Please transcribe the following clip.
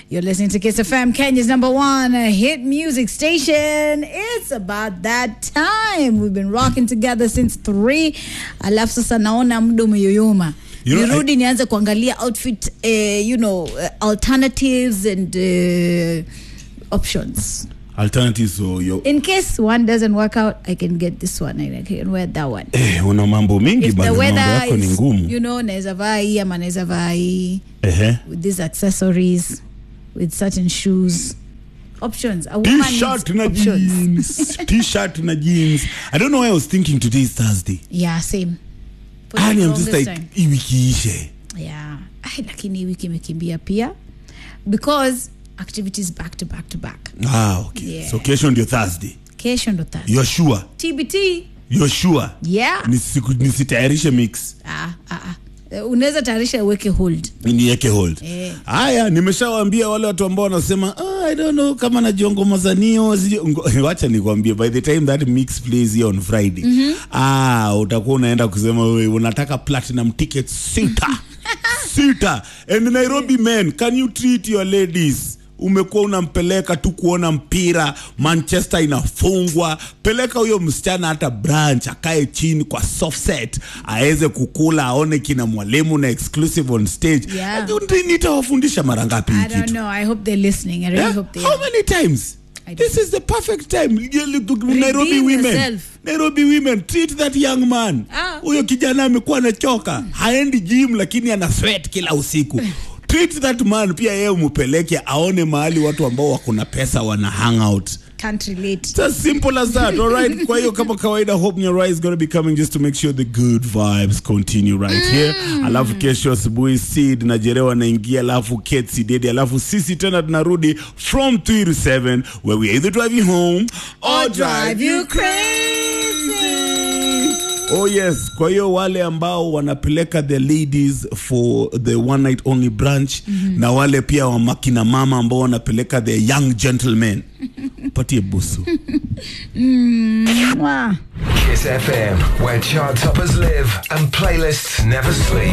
You're listening to Kiss FM, Kenya's #1 hit music station. It's about that time. We've been rocking together since 3. Alafu sasa naona muda umeyoyoma. Nirudi nianze kuangalia outfit, alternatives and options. Alternatives, so in case one doesn't work out, I can get this one and I can wear that one. Una mambo mingi bana, mambo yako ni ngumu. Naweza vaa hii ama naweza vaa hii. With these accessories, with certain shoes. Options. A woman T-shirt na jeans. T-shirt na jeans. I don't know why I was thinking today is Thursday. Yeah, same. I'm just like, hii wiki ishe. Yeah. Lakini wiki imekimbia pia. Because activities back to back to back. Okay. Yeah. So kesho ndio Thursday. You're sure? TBT. You're sure? Yeah. Nisitayarishe mix. Unaweza tayarisha uweke hold. Niweke hold. Haya, nimeshawaambia wale watu ambao wanasema, I don't know kama na jongo mazanio, wacha nikwambie, by the time that mix plays here on Friday, utakuwa unaenda kusema wewe unataka platinum ticket sita. And Nairobi men, can you treat your ladies? Umekuwa unampeleka tu kuona mpira, Manchester inafungwa, peleka huyo msichana hata branch akae chini kwa soft set, aweze kukula, aone kina mwalimu na exclusive on stage. Nitawafundisha mara ngapi hiki? I don't know. I hope they're listening. I really hope they are. How many times? This is the perfect time. Nairobi women, treat that young man. Huyo kijana amekuwa anachoka, haendi gym lakini ana sweat kila usiku. Treat that man, pia yeye umupeleke aone mahali watu ambao wako na pesa wana hang out. Can't relate. It's as simple as that. All right. Kwa hiyo kama kawaida, Hope Nyarai is going to be coming just to make sure the good vibes continue right here. Alafu kesho asubuhi Sid na Jerewa naingia, alafu Kate Sidedi, alafu sisi tena tunarudi from 3 to 7 where we either drive you home or drive you crazy. Oh yes, kwa hiyo wale ambao wanapeleka the ladies for the one night only brunch, na wale pia wa makina mama ambao wanapeleka the young gentlemen, patie busu. Kiss FM, where chart toppers live and playlists never sleep.